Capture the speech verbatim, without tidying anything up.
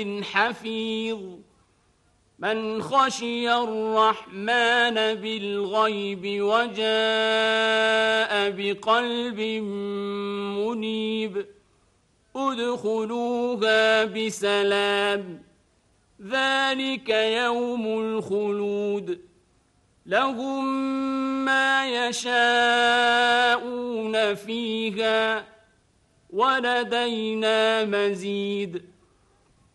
حفيظ من خشي الرحمن بالغيب وجاء بقلب منيب ادخلوها بسلام ذلك يوم الخلود لهم ما يشاءون فيها ولدينا مزيد